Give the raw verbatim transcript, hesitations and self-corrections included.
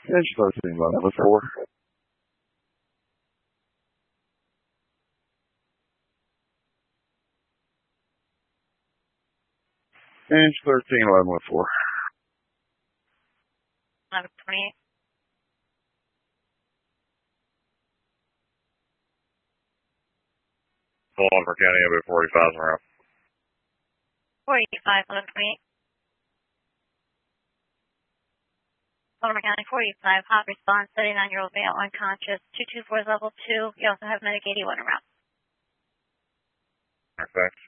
Inch thirteen, level four. Inch thirteen, level four. eleven twenty-eight. Baltimore County, over forty-five around. forty-five, eleven twenty-eight. Baltimore County, forty-five, hot response, thirty-nine-year-old male unconscious, two two four level two. You also have Medic eighty-one around. Thanks.